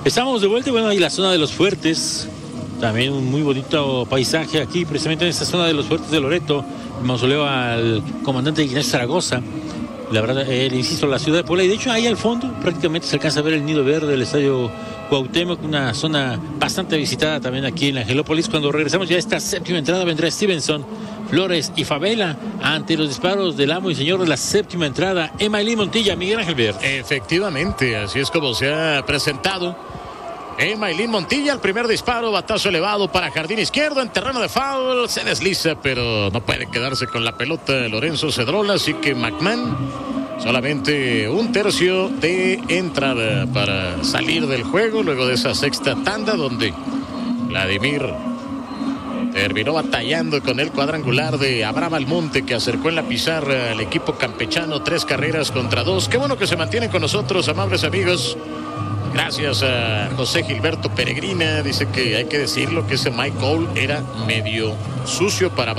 Estamos de vuelta, bueno, ahí la zona de los Fuertes, también un muy bonito paisaje aquí, precisamente en esta zona de los Fuertes de Loreto, el mausoleo al comandante Ignacio Zaragoza. La verdad, insisto, la ciudad de Puebla, y de hecho ahí al fondo prácticamente se alcanza a ver el Nido Verde del Estadio Cuauhtémoc, una zona bastante visitada también aquí en Angelópolis. Cuando regresamos ya a esta séptima entrada vendrá Stevenson, Flores y Favela ante los disparos del amo y señor de la séptima entrada, Emailín Montilla. Miguel Ángel Ver. Efectivamente, así es como se ha presentado Emailín Montilla. El primer disparo, batazo elevado para jardín izquierdo en terreno de foul, se desliza pero no puede quedarse con la pelota Lorenzo Cedrola, así que McMahon solamente un tercio de entrada para salir del juego luego de esa sexta tanda donde Vladimir terminó batallando con el cuadrangular de Abraham Almonte, que acercó en la pizarra al equipo campechano 3 carreras contra 2. Qué bueno que se mantienen con nosotros, amables amigos. Gracias a José Gilberto Peregrina. Dice que hay que decirlo que ese Mike Cole era medio sucio para